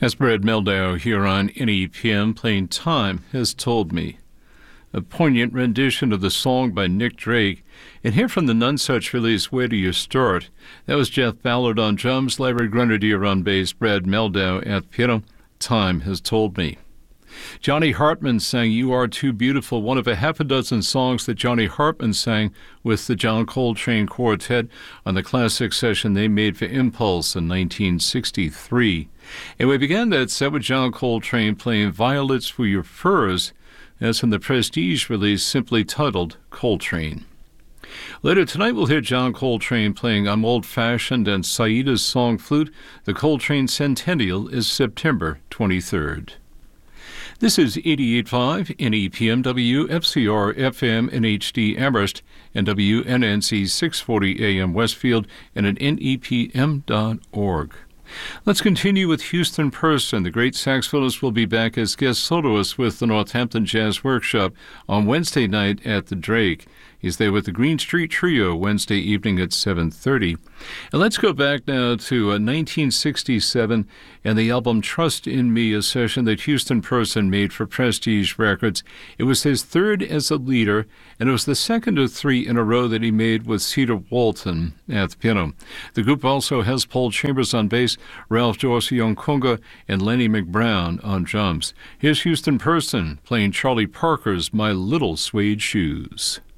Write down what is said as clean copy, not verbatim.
That's Brad Meldau here on NEPM playing Time Has Told Me, a poignant rendition of the song by Nick Drake. And here from the Nonesuch release, Where Do You Start? That was Jeff Ballard on drums, Larry Grenadier on bass, Brad Meldau at piano. Time Has Told Me. Johnny Hartman sang You Are Too Beautiful, one of a half a dozen songs that Johnny Hartman sang with the John Coltrane Quartet on the classic session they made for Impulse in 1963. And we began that set with John Coltrane playing Violets for Your Furs. That's from the Prestige release simply titled Coltrane. Later tonight we'll hear John Coltrane playing I'm Old Fashioned and Saida's Song Flute. The Coltrane Centennial is September 23rd. This is 88.5 NEPM WFCR FM in HD Amherst and WNNC 640 AM Westfield and at NEPM.org. Let's continue with Houston Person. The great saxophonist will be back as guest soloist with the Northampton Jazz Workshop on Wednesday night at the Drake. He's there with the Green Street Trio Wednesday evening at 7:30. And let's go back now to 1967 and the album Trust in Me, a session that Houston Person made for Prestige Records. It was his third as a leader, and it was the second of three in a row that he made with Cedar Walton at the piano. The group also has Paul Chambers on bass, Ralph Dorsey on conga, and Lenny McBrown on drums. Here's Houston Person playing Charlie Parker's My Little Suede Shoes.